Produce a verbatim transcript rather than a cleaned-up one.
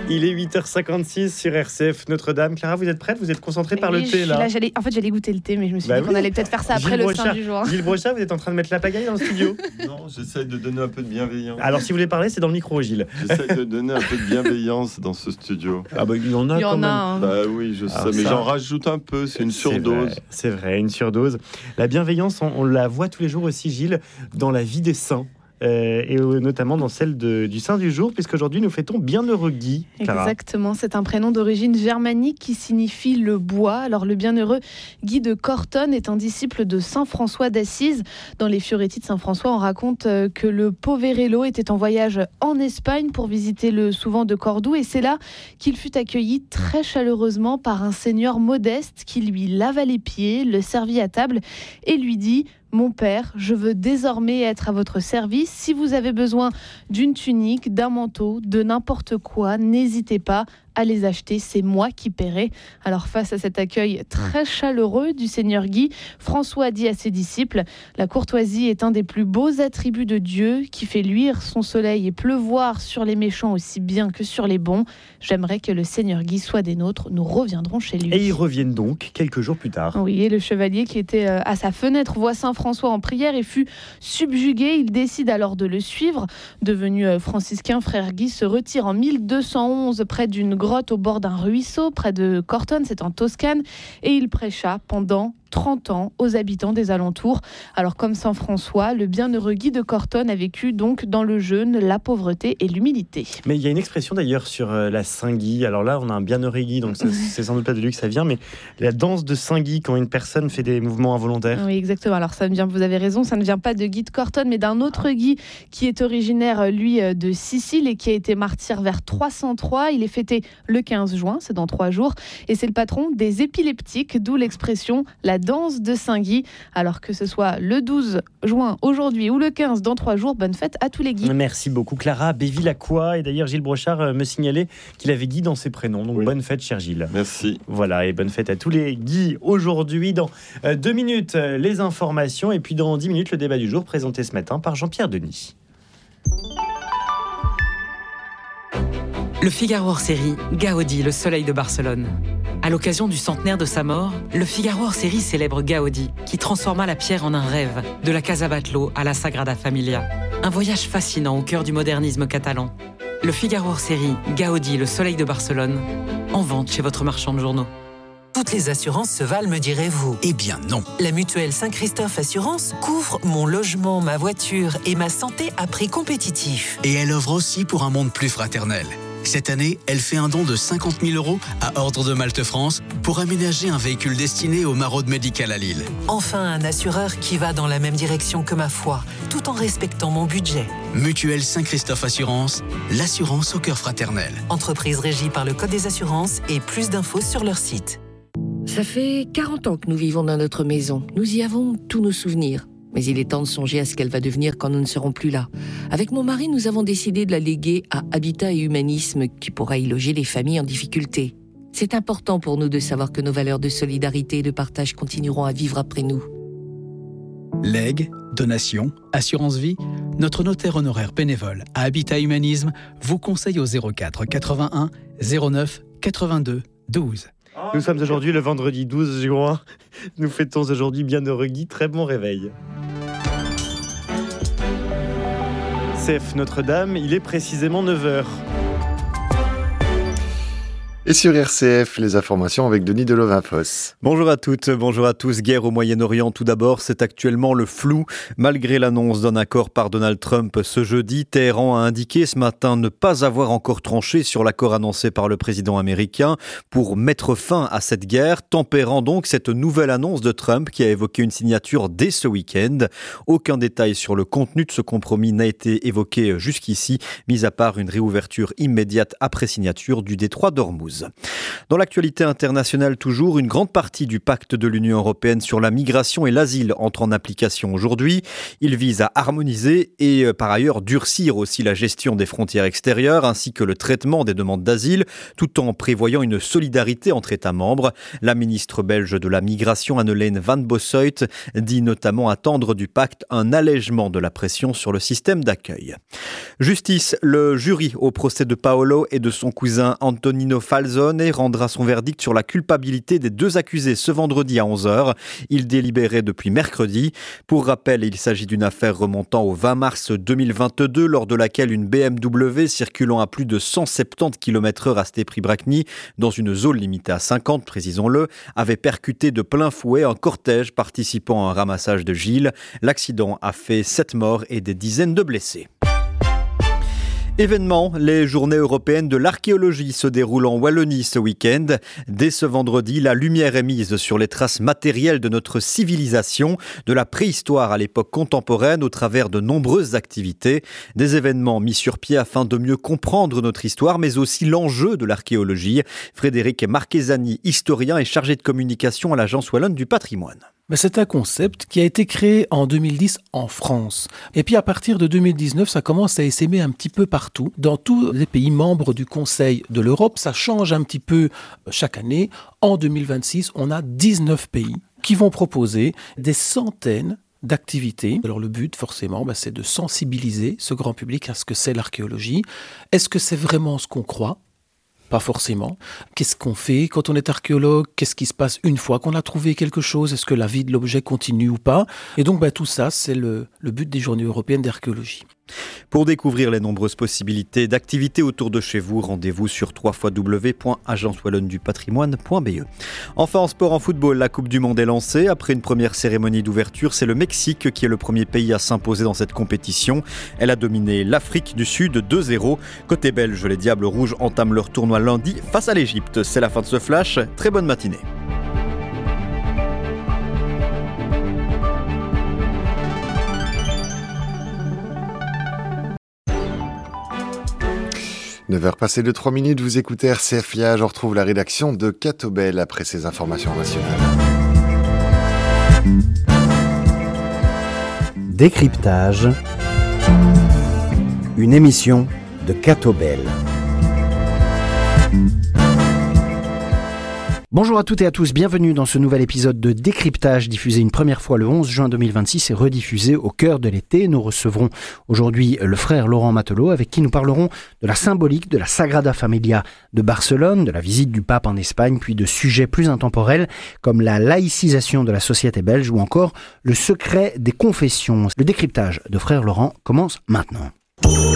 Il est huit heures cinquante-six sur R C F Notre-Dame. Clara, vous êtes prête? Vous êtes concentrée par oui, le thé là, là j'allais, En fait, j'allais goûter le thé, mais je me suis bah dit oui. qu'on allait peut-être faire ça après Gilles le Brochard, sein du jour. Gilles Brochard, vous êtes en train de mettre la pagaille dans le studio? Non, j'essaie de donner un peu de bienveillance. Alors, si vous voulez parler, c'est dans le micro, Gilles. J'essaie de donner un peu de bienveillance dans ce studio. Ah bah, il y en a Il y quand en même. a un. Bah oui, je sais, Alors mais ça- j'en rajoute un peu, c'est une C'est surdose. vrai, C'est vrai, une surdose. La bienveillance, on, on la voit tous les jours aussi, Gilles, dans la vie des saints. Euh, et euh, notamment dans celle de, du Saint du jour, puisqu'aujourd'hui nous fêtons Bienheureux Guy. Clara. Exactement, c'est un prénom d'origine germanique qui signifie le bois. Alors le bienheureux Guy de Cortone est un disciple de Saint François d'Assise. Dans les Fioretti de Saint François, on raconte euh, que le Poverello était en voyage en Espagne pour visiter le souvent de Cordoue, et c'est là qu'il fut accueilli très chaleureusement par un seigneur modeste qui lui lava les pieds, le servit à table et lui dit: mon père, je veux désormais être à votre service. Si vous avez besoin d'une tunique, d'un manteau, de n'importe quoi, n'hésitez pas à les acheter, c'est moi qui paierai. Alors face à cet accueil très chaleureux du Seigneur Guy, François dit à ses disciples: la courtoisie est un des plus beaux attributs de Dieu qui fait luire son soleil et pleuvoir sur les méchants aussi bien que sur les bons. J'aimerais que le Seigneur Guy soit des nôtres, nous reviendrons chez lui. Et ils reviennent donc quelques jours plus tard. Oui, et le chevalier qui était à sa fenêtre voit Saint François en prière et fut subjugué. Il décide alors de le suivre. Devenu franciscain, frère Guy se retire en mille deux cent onze près d'une grotte au bord d'un ruisseau, près de Cortone, c'est en Toscane, et il prêcha pendant trente ans aux habitants des alentours. Alors comme Saint François, le bienheureux Guy de Cortone a vécu donc dans le jeûne, la pauvreté et l'humilité. Mais il y a une expression d'ailleurs sur euh, la Saint-Guy. Alors là, on a un bienheureux Guy, donc c'est, c'est sans doute pas de lui que ça vient, mais la danse de Saint-Guy, quand une personne fait des mouvements involontaires. Oui, exactement. Alors ça ne vient, vous avez raison, ça ne vient pas de Guy de Cortone, mais d'un autre Guy qui est originaire, lui, de Sicile et qui a été martyr vers trois cent trois. Il est fêté le quinze juin, c'est dans trois jours, et c'est le patron des épileptiques, d'où l'expression la danse de Saint-Guy. Alors que ce soit le douze juin aujourd'hui ou le quinze dans trois jours, bonne fête à tous les Guy. Merci beaucoup Clara. Béville-la-Quoi, et d'ailleurs Gilles Brochard euh, me signalait qu'il avait Guy dans ses prénoms, donc Oui. bonne fête cher Gilles. Merci. Voilà, et bonne fête à tous les Guy aujourd'hui. Dans euh, deux minutes, euh, les informations, et puis dans dix minutes, le débat du jour présenté ce matin par Jean-Pierre Denis. Le Figaro hors-série, Gaudi, le soleil de Barcelone. À l'occasion du centenaire de sa mort, le Figaro hors-série célèbre Gaudi, qui transforma la pierre en un rêve, de la Casa Batlló à la Sagrada Familia. Un voyage fascinant au cœur du modernisme catalan. Le Figaro hors-série, Gaudi, le soleil de Barcelone, en vente chez votre marchand de journaux. Toutes les assurances se valent, me direz-vous. Eh bien non. La mutuelle Saint-Christophe Assurance couvre mon logement, ma voiture et ma santé à prix compétitif. Et elle œuvre aussi pour un monde plus fraternel. Cette année, elle fait un don de cinquante mille euros à Ordre de Malte France pour aménager un véhicule destiné au Maraude Médical à Lille. Enfin, un assureur qui va dans la même direction que ma foi, tout en respectant mon budget. Mutuelle Saint-Christophe Assurance, l'assurance au cœur fraternel. Entreprise régie par le Code des assurances et plus d'infos sur leur site. Ça fait quarante ans que nous vivons dans notre maison. Nous y avons tous nos souvenirs. Mais il est temps de songer à ce qu'elle va devenir quand nous ne serons plus là. Avec mon mari, nous avons décidé de la léguer à Habitat et Humanisme, qui pourra y loger les familles en difficulté. C'est important pour nous de savoir que nos valeurs de solidarité et de partage continueront à vivre après nous. Legs, donations, assurance vie, notre notaire honoraire bénévole à Habitat Humanisme vous conseille au zéro quatre quatre-vingt-un zéro neuf quatre-vingt-deux douze. Nous sommes aujourd'hui le vendredi douze juin. Nous fêtons aujourd'hui Bienheureux Guy. Très bon réveil. C F Notre-Dame, il est précisément neuf heures. Et sur R C F, les informations avec Denis Delovain-Fosse. Bonjour à toutes, bonjour à tous. Guerre au Moyen-Orient tout d'abord, c'est actuellement le flou. Malgré l'annonce d'un accord par Donald Trump ce jeudi, Téhéran a indiqué ce matin ne pas avoir encore tranché sur l'accord annoncé par le président américain pour mettre fin à cette guerre, tempérant donc cette nouvelle annonce de Trump qui a évoqué une signature dès ce week-end. Aucun détail sur le contenu de ce compromis n'a été évoqué jusqu'ici, mis à part une réouverture immédiate après signature du détroit d'Ormuz. douze. Dans l'actualité internationale toujours, une grande partie du pacte de l'Union européenne sur la migration et l'asile entre en application aujourd'hui. Il vise à harmoniser et euh, par ailleurs durcir aussi la gestion des frontières extérieures ainsi que le traitement des demandes d'asile, tout en prévoyant une solidarité entre États membres. La ministre belge de la Migration, Anne-Hélène Van Bossuyt, dit notamment attendre du pacte un allègement de la pression sur le système d'accueil. Justice, le jury au procès de Paolo et de son cousin Antonino Falzone rendra son verdict sur la culpabilité des deux accusés ce vendredi à onze heures. Il délibérait depuis mercredi. Pour rappel, il s'agit d'une affaire remontant au vingt mars deux mille vingt-deux, lors de laquelle une B M W circulant à plus de cent soixante-dix kilomètres heure à Stépry-Bracny, dans une zone limitée à cinquante, précisons-le, avait percuté de plein fouet un cortège participant à un ramassage de Gilles. L'accident a fait sept morts et des dizaines de blessés. Événement, les journées européennes de l'archéologie se déroulent en Wallonie ce week-end. Dès ce vendredi, la lumière est mise sur les traces matérielles de notre civilisation, de la préhistoire à l'époque contemporaine au travers de nombreuses activités. Des événements mis sur pied afin de mieux comprendre notre histoire, mais aussi l'enjeu de l'archéologie. Frédéric Marchesani, historien et chargé de communication à l'Agence Wallonne du patrimoine. C'est un concept qui a été créé en deux mille dix en France. Et puis à partir de deux mille dix-neuf, ça commence à essaimer un petit peu partout. Dans tous les pays membres du Conseil de l'Europe, ça change un petit peu chaque année. En deux mille vingt-six, on a dix-neuf pays qui vont proposer des centaines d'activités. Alors le but, forcément, bah, c'est de sensibiliser ce grand public à ce que c'est l'archéologie. Est-ce que c'est vraiment ce qu'on croit ? Pas forcément. Qu'est-ce qu'on fait quand on est archéologue ? Qu'est-ce qui se passe une fois qu'on a trouvé quelque chose ? Est-ce que la vie de l'objet continue ou pas ? Et donc bah, tout ça, c'est le, le but des Journées européennes d'archéologie. Pour découvrir les nombreuses possibilités d'activités autour de chez vous, rendez-vous sur w w w point agence wallonne du patrimoine point b e. Enfin, en sport, en football, la Coupe du Monde est lancée. Après une première cérémonie d'ouverture, c'est le Mexique qui est le premier pays à s'imposer dans cette compétition. Elle a dominé l'Afrique du Sud deux zéro. Côté belge, les Diables Rouges entament leur tournoi lundi face à l'Égypte. C'est la fin de ce flash. Très bonne matinée. neuf heures passées de trois minutes, vous écoutez R C F I A. Je retrouve la rédaction de Catobel après ces informations nationales. Décryptage, une émission de Catobel. Bonjour à toutes et à tous, bienvenue dans ce nouvel épisode de Décryptage, diffusé une première fois le onze juin deux mille vingt-six et rediffusé au cœur de l'été. Nous recevrons aujourd'hui le frère Laurent Matelot, avec qui nous parlerons de la symbolique de la Sagrada Familia de Barcelone, de la visite du pape en Espagne, puis de sujets plus intemporels comme la laïcisation de la société belge ou encore le secret des confessions. Le décryptage de frère Laurent commence maintenant.